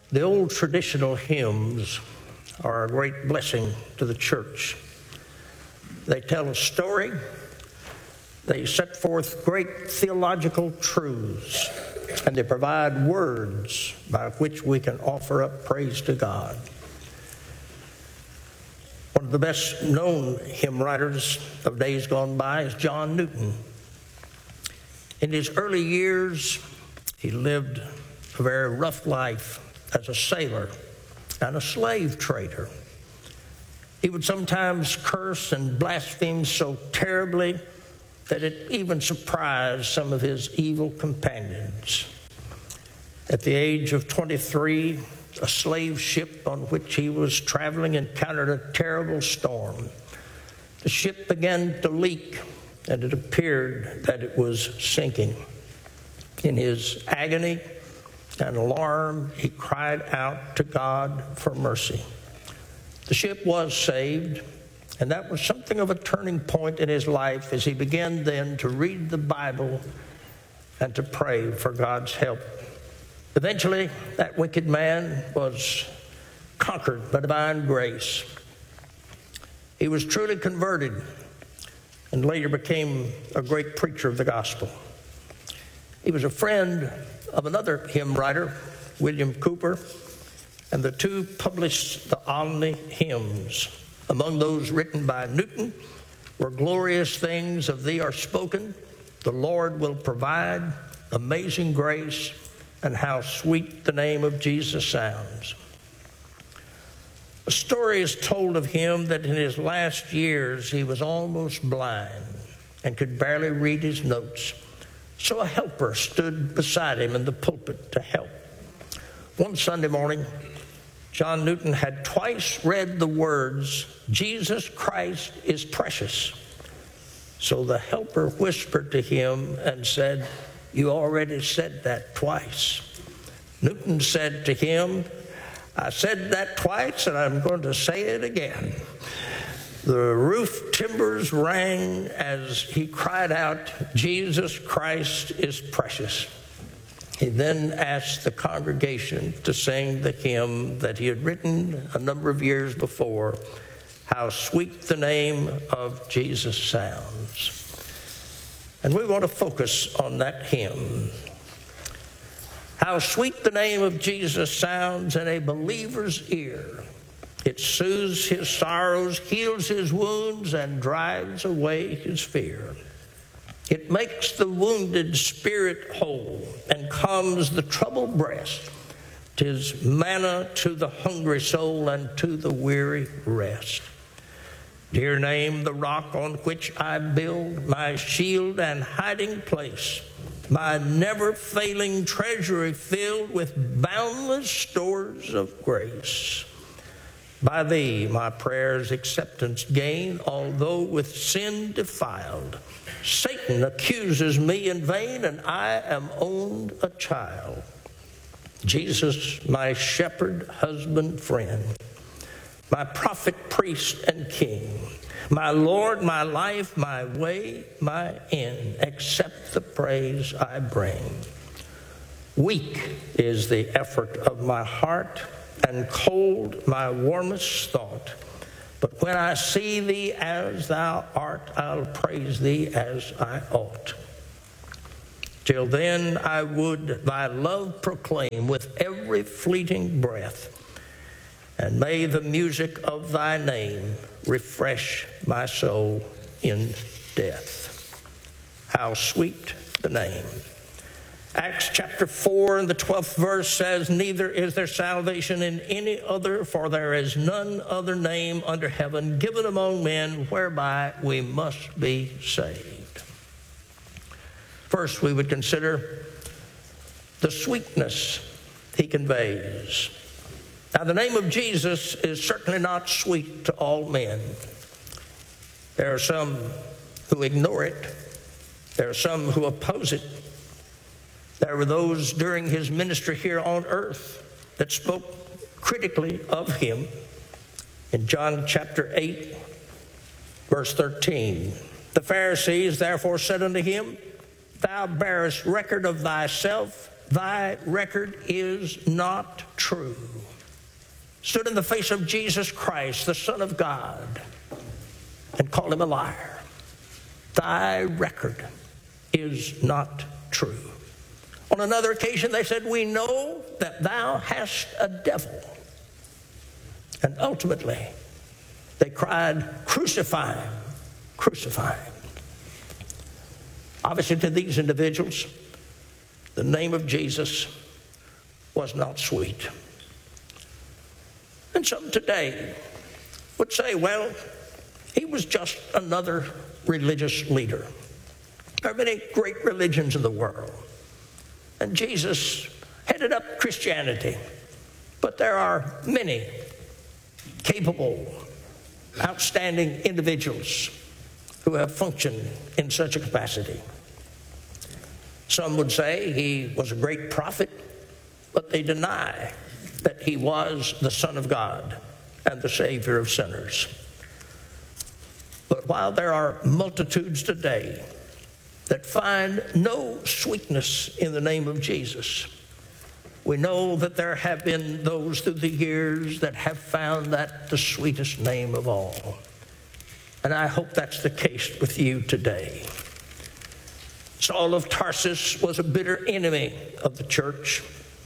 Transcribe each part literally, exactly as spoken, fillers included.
The old traditional hymns are a great blessing to the church. They tell a story. They set forth great theological truths, and they provide words by which we can offer up praise to God. One of the best known hymn writers of days gone by is John Newton. In his early years, he lived a very rough life as a sailor and a slave trader. He would sometimes curse and blaspheme so terribly that it even surprised some of his evil companions. At the age of twenty-three, a slave ship on which he was traveling encountered a terrible storm. The ship began to leak, and it appeared that it was sinking. In his agony and alarm, he cried out to God for mercy. The ship was saved, and that was something of a turning point in his life as he began then to read the Bible and to pray for God's help. Eventually, that wicked man was conquered by divine grace. He was truly converted and later became a great preacher of the gospel. He was a friend of another hymn writer, William Cowper, and the two published the Olney hymns. Among those written by Newton were Glorious Things of Thee Are Spoken, The Lord Will Provide, Amazing Grace, and How Sweet the Name of Jesus Sounds. A story is told of him that in his last years he was almost blind and could barely read his notes. So a helper stood beside him in the pulpit to help. One Sunday morning, John Newton had twice read the words, Jesus Christ is precious. So the helper whispered to him and said, You already said that twice. Newton said to him, I said that twice and I'm going to say it again. The roof timbers rang as he cried out, Jesus Christ is precious. He then asked the congregation to sing the hymn that he had written a number of years before, How Sweet the Name of Jesus Sounds. And we want to focus on that hymn. How sweet the name of Jesus sounds in a believer's ear. It soothes his sorrows, heals his wounds, and drives away his fear. It makes the wounded spirit whole and calms the troubled breast. 'Tis manna to the hungry soul and to the weary rest. Dear name, the rock on which I build, my shield and hiding place, my never-failing treasury filled with boundless stores of grace. By thee my prayers acceptance gain, although with sin defiled. Satan accuses me in vain, and I am owned a child. Jesus, my shepherd, husband, friend, my prophet, priest, and king, my Lord, my life, my way, my end, accept the praise I bring. Weak is the effort of my heart, and cold my warmest thought. But when I see thee as thou art, I'll praise thee as I ought. Till then I would thy love proclaim with every fleeting breath, and may the music of thy name refresh my soul in death. How sweet the name. Acts chapter four and the twelfth verse says, Neither is there salvation in any other, for there is none other name under heaven given among men whereby we must be saved. First, we would consider the sweetness he conveys. Now, the name of Jesus is certainly not sweet to all men. There are some who ignore it. There are some who oppose it. There were those during his ministry here on earth that spoke critically of him. In John chapter eight, verse thirteen, the Pharisees therefore said unto him, Thou bearest record of thyself, thy record is not true. Stood in the face of Jesus Christ, the Son of God, and called him a liar. Thy record is not true. On another occasion, they said, we know that thou hast a devil. And ultimately, they cried, crucify him, crucify him. Obviously, to these individuals, the name of Jesus was not sweet. And some today would say, well, he was just another religious leader. There are many great religions in the world, and Jesus headed up Christianity. But there are many capable, outstanding individuals who have functioned in such a capacity. Some would say he was a great prophet, but they deny that he was the Son of God and the Savior of sinners. But while there are multitudes today that find no sweetness in the name of Jesus, we know that there have been those through the years that have found that the sweetest name of all. And I hope that's the case with you today. Saul of Tarsus was a bitter enemy of the church,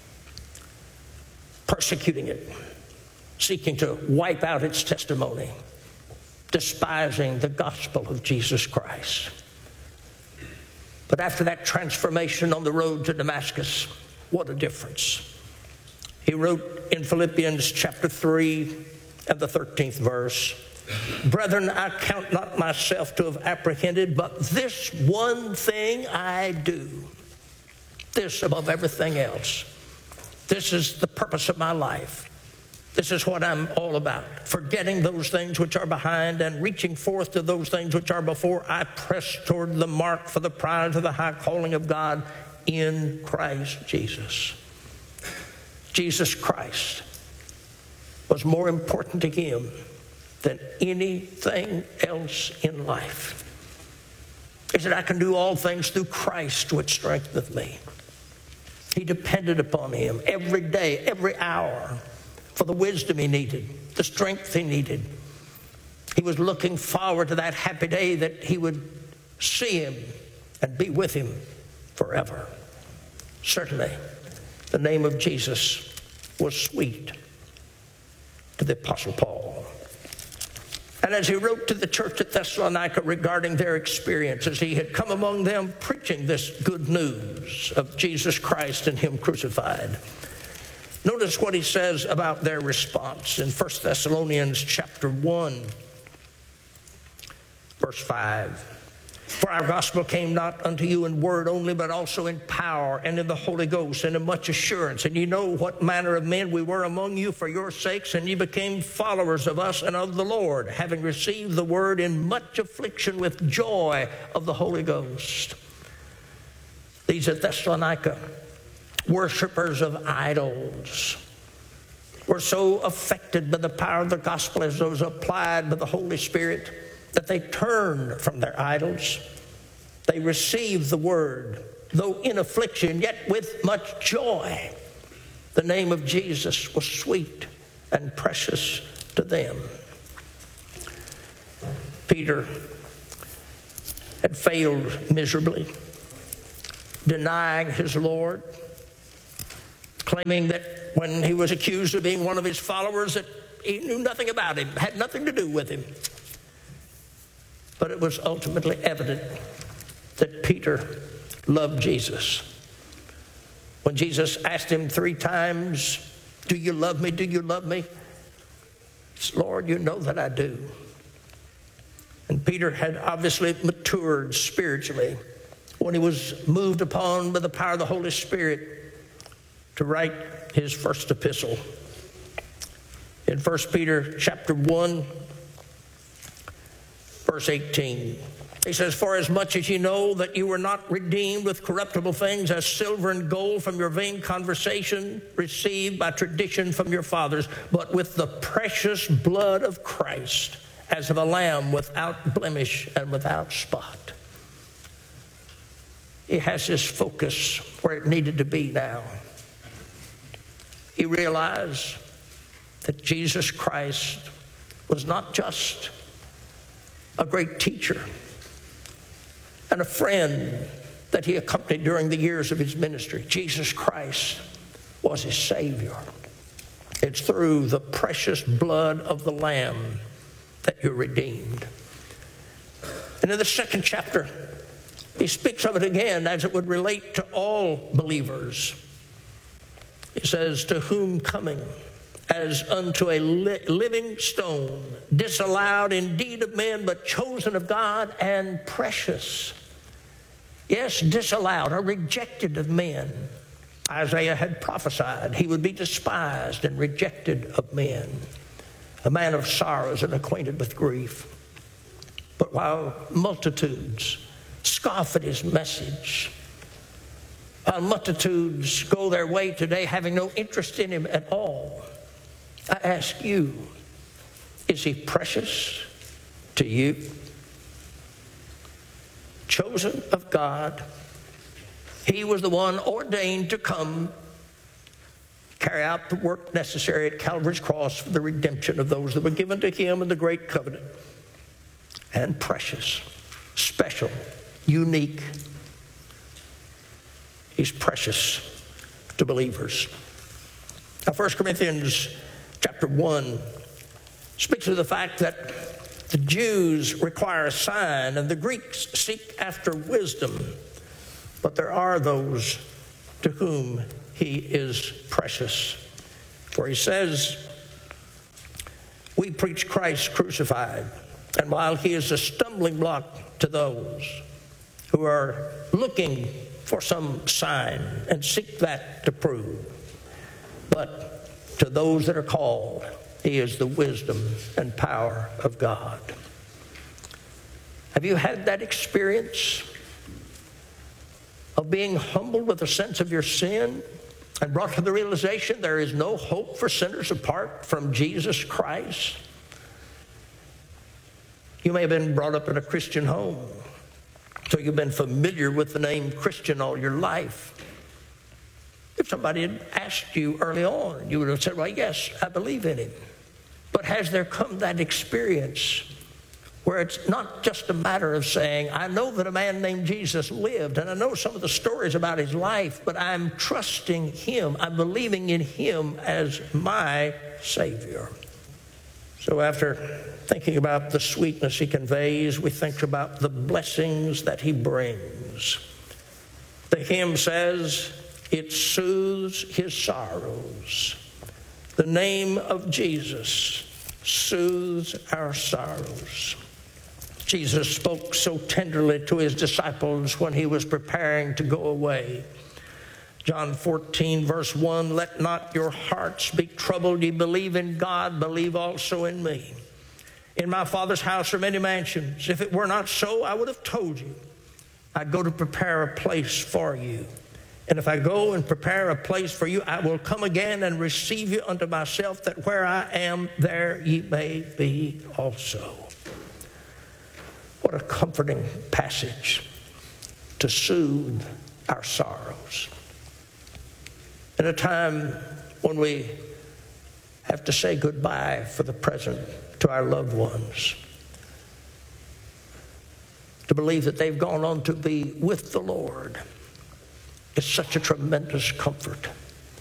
persecuting it, seeking to wipe out its testimony, despising the gospel of Jesus Christ. But after that transformation on the road to Damascus, what a difference. He wrote in Philippians chapter three and the thirteenth verse, brethren, I count not myself to have apprehended, but this one thing I do, this above everything else. This is the purpose of my life. This is what I'm all about. Forgetting those things which are behind and reaching forth to those things which are before, I press toward the mark for the prize of the high calling of God in Christ Jesus. Jesus Christ was more important to him than anything else in life. He said, I can do all things through Christ which strengtheneth me. He depended upon him every day, every hour, for the wisdom he needed, the strength he needed. He was looking forward to that happy day that he would see him and be with him forever. Certainly, the name of Jesus was sweet to the Apostle Paul. And as he wrote to the church at Thessalonica regarding their experiences, he had come among them preaching this good news of Jesus Christ and him crucified. Notice what he says about their response in First Thessalonians chapter one, verse five. For our gospel came not unto you in word only, but also in power and in the Holy Ghost and in much assurance. And you know what manner of men we were among you for your sakes, and ye became followers of us and of the Lord, having received the word in much affliction with joy of the Holy Ghost. These at Thessalonica, worshipers of idols, were so affected by the power of the gospel as those applied by the Holy Spirit that they turned from their idols. They received the word, though in affliction, yet with much joy. The name of Jesus was sweet and precious to them. Peter had failed miserably, denying his Lord, claiming that when he was accused of being one of his followers, that he knew nothing about him, had nothing to do with him. But it was ultimately evident that Peter loved Jesus. When Jesus asked him three times, do you love me? Do you love me? He said, Lord, you know that I do. And Peter had obviously matured spiritually when he was moved upon by the power of the Holy Spirit to write his first epistle. In First Peter chapter one, verse eighteen, he says, for as much as ye know that you were not redeemed with corruptible things as silver and gold from your vain conversation received by tradition from your fathers, but with the precious blood of Christ, as of a lamb without blemish and without spot. he has his focus where it needed to be now. He realized that Jesus Christ was not just a great teacher and a friend that he accompanied during the years of his ministry. Jesus Christ was his Savior. It's through the precious blood of the Lamb that you're redeemed. And in the second chapter, he speaks of it again as it would relate to all believers. He says, to whom coming as unto a li- living stone, disallowed indeed of men, but chosen of God and precious. Yes, disallowed or rejected of men. Isaiah had prophesied he would be despised and rejected of men, a man of sorrows and acquainted with grief. But while multitudes scoff at his message, while multitudes go their way today having no interest in him at all, I ask you, is he precious to you? Chosen of God, he was the one ordained to come carry out the work necessary at Calvary's cross for the redemption of those that were given to him in the great covenant. And precious, special, unique. He's precious to believers. Now, First Corinthians chapter one speaks of the fact that the Jews require a sign and the Greeks seek after wisdom. But there are those to whom he is precious. For he says, we preach Christ crucified. And while he is a stumbling block to those who are looking for some sign and seek that to prove, but to those that are called, he is the wisdom and power of God. Have you had that experience of being humbled with a sense of your sin and brought to the realization there is no hope for sinners apart from Jesus Christ? You may have been brought up in a Christian home, so you've been familiar with the name Christian all your life. If somebody had asked you early on, you would have said, well, yes, I believe in him. But has there come that experience where it's not just a matter of saying, I know that a man named Jesus lived, and I know some of the stories about his life, but I'm trusting him. I'm believing in him as my Savior. So after thinking about the sweetness he conveys, we think about the blessings that he brings. The hymn says, it soothes his sorrows. The name of Jesus soothes our sorrows. Jesus spoke so tenderly to his disciples when he was preparing to go away. John fourteen, verse one, let not your hearts be troubled. Ye believe in God, believe also in me. In my Father's house are many mansions. If it were not so, I would have told you. I'd go to prepare a place for you. And if I go and prepare a place for you, I will come again and receive you unto myself, that where I am, there ye may be also. What a comforting passage to soothe our sorrows. In a time when we have to say goodbye for the present to our loved ones, to believe that they've gone on to be with the Lord is such a tremendous comfort.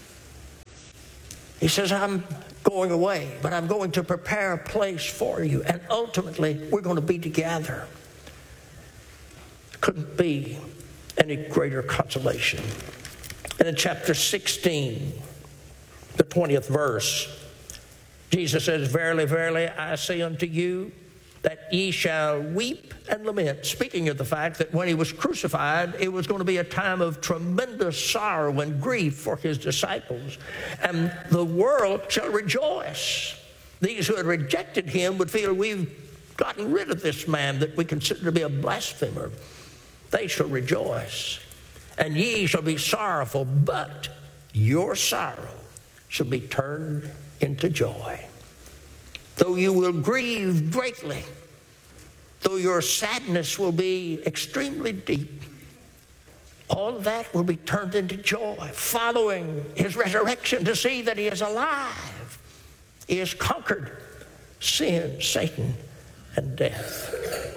He says, I'm going away, but I'm going to prepare a place for you, and ultimately we're going to be together. Couldn't be any greater consolation. And in chapter sixteen, the twentieth verse, Jesus says, verily, verily, I say unto you, that ye shall weep and lament. Speaking of the fact that when he was crucified, it was going to be a time of tremendous sorrow and grief for his disciples. And the world shall rejoice. These who had rejected him would feel, we've gotten rid of this man that we consider to be a blasphemer. They shall rejoice. And ye shall be sorrowful, but your sorrow shall be turned into joy. Though you will grieve greatly, though your sadness will be extremely deep, all of that will be turned into joy following his resurrection, to see that he is alive. He has conquered sin, Satan, and death.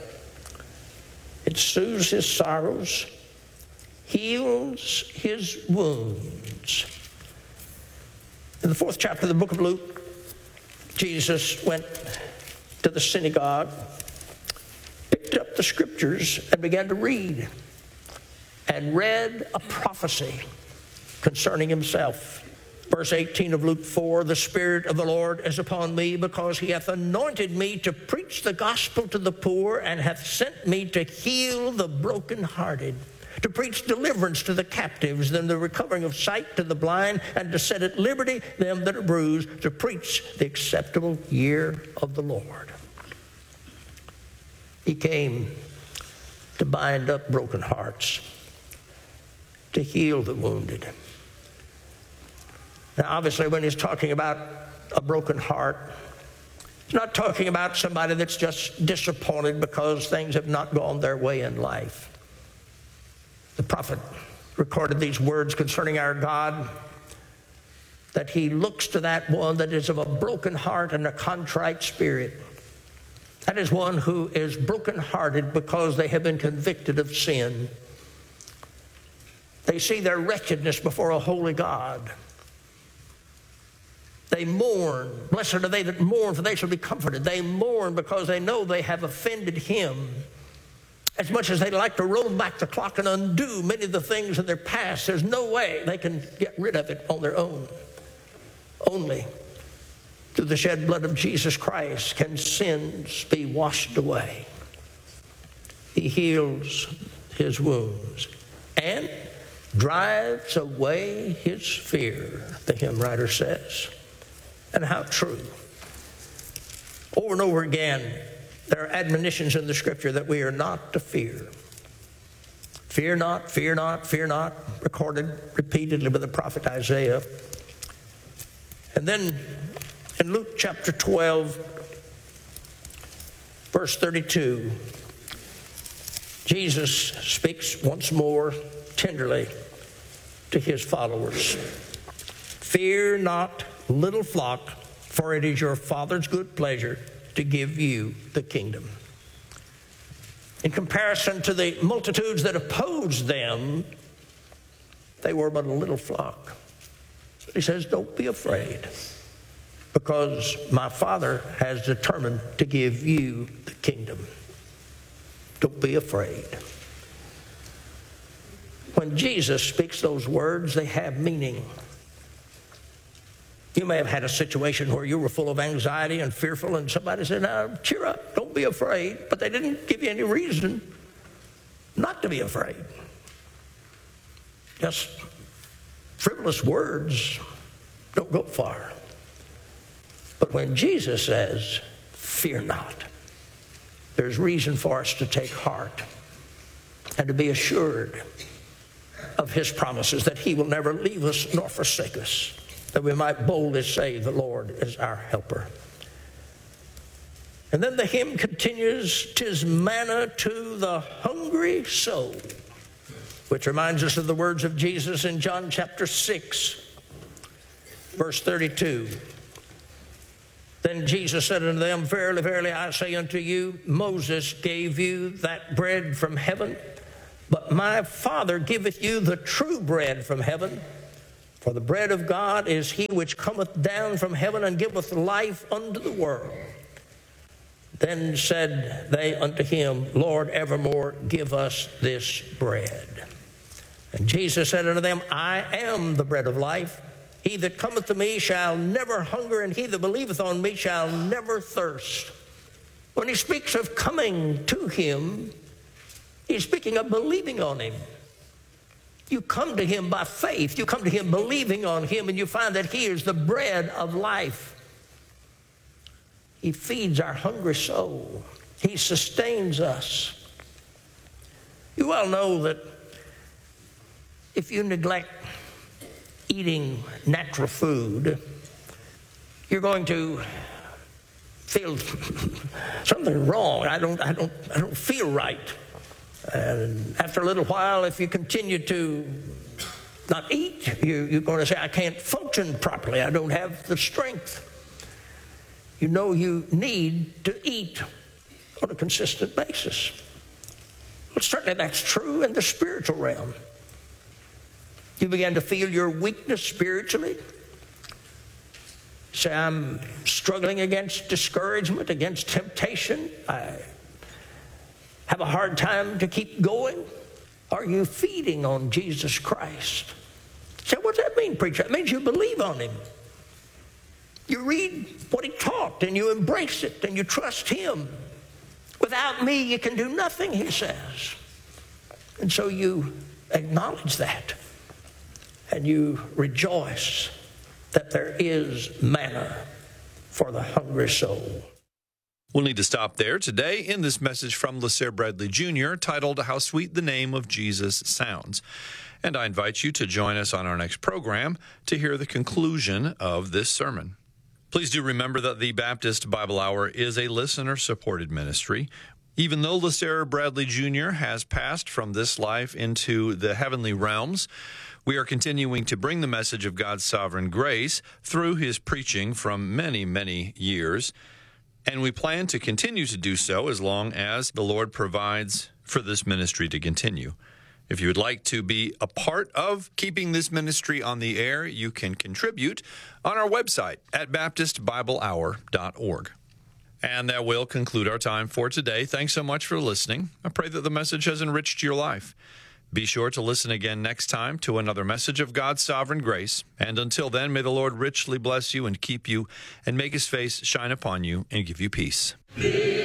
It soothes his sorrows, heals his wounds. In the fourth chapter of the book of Luke, Jesus went to the synagogue, picked up the scriptures, and began to read, and read a prophecy concerning himself. Verse eighteen of Luke four, the Spirit of the Lord is upon me, because he hath anointed me to preach the gospel to the poor, and hath sent me to heal the brokenhearted, to preach deliverance to the captives, and the recovering of sight to the blind, and to set at liberty them that are bruised, to preach the acceptable year of the Lord. He came to bind up broken hearts, to heal the wounded. Now, obviously, when he's talking about a broken heart, he's not talking about somebody that's just disappointed because things have not gone their way in life. The prophet recorded these words concerning our God, that he looks to that one that is of a broken heart and a contrite spirit. That is one who is brokenhearted because they have been convicted of sin. They see their wretchedness before a holy God. They mourn. Blessed are they that mourn, for they shall be comforted. They mourn because they know they have offended him. As much as they'd like to roll back the clock and undo many of the things in their past, there's no way they can get rid of it on their own. Only through the shed blood of Jesus Christ can sins be washed away. He heals his wounds and drives away his fear, the hymn writer says. And how true. Over and over again, there are admonitions in the scripture that we are not to fear. Fear not, fear not, fear not, recorded repeatedly by the prophet Isaiah. And then in Luke chapter twelve, verse thirty-two, Jesus speaks once more tenderly to his followers. Fear not, little flock, for it is your Father's good pleasure to give you the kingdom. In comparison to the multitudes that opposed them, they were but a little flock. He says, don't be afraid, because my Father has determined to give you the kingdom. Don't be afraid. When Jesus speaks those words, they have meaning. You may have had a situation where you were full of anxiety and fearful, and somebody said, now, cheer up, don't be afraid. But they didn't give you any reason not to be afraid. Just frivolous words don't go far. But when Jesus says, fear not, there's reason for us to take heart and to be assured of his promises, that he will never leave us nor forsake us, that we might boldly say, the Lord is our helper. And then the hymn continues, "'Tis manna to the hungry soul," which reminds us of the words of Jesus in John chapter six, verse thirty-two. Then Jesus said unto them, Verily, verily, I say unto you, Moses gave you that bread from heaven, but my Father giveth you the true bread from heaven. For the bread of God is he which cometh down from heaven and giveth life unto the world. Then said they unto him, Lord, evermore give us this bread. And Jesus said unto them, I am the bread of life. He that cometh to me shall never hunger, and he that believeth on me shall never thirst. When he speaks of coming to him, he's speaking of believing on him. You come to him by faith. You come to him believing on him, and you find that he is the bread of life. He feeds our hungry soul. He sustains us. You well know that if you neglect eating natural food, you're going to feel something wrong. I don't, I don't, I don't feel right. And after a little while, if you continue to not eat, you, you're going to say, I can't function properly. I don't have the strength. You know you need to eat on a consistent basis. Well, certainly that's true in the spiritual realm. You begin to feel your weakness spiritually. Say, I'm struggling against discouragement, against temptation. I have a hard time to keep going. Are you feeding on Jesus Christ? Say, what does that mean, preacher? That means you believe on him. You read what he taught, and you embrace it, and you trust him. Without me, you can do nothing, he says. And so you acknowledge that, and you rejoice that there is manna for the hungry soul. We'll need to stop there today in this message from LeSere Bradley Junior titled, How Sweet the Name of Jesus Sounds. And I invite you to join us on our next program to hear the conclusion of this sermon. Please do remember that the Baptist Bible Hour is a listener-supported ministry. Even though LeSere Bradley Junior has passed from this life into the heavenly realms, we are continuing to bring the message of God's sovereign grace through his preaching from many, many years. And we plan to continue to do so as long as the Lord provides for this ministry to continue. If you would like to be a part of keeping this ministry on the air, you can contribute on our website at baptist bible hour dot org. And that will conclude our time for today. Thanks so much for listening. I pray that the message has enriched your life. Be sure to listen again next time to another message of God's sovereign grace. And until then, may the Lord richly bless you and keep you and make his face shine upon you and give you peace.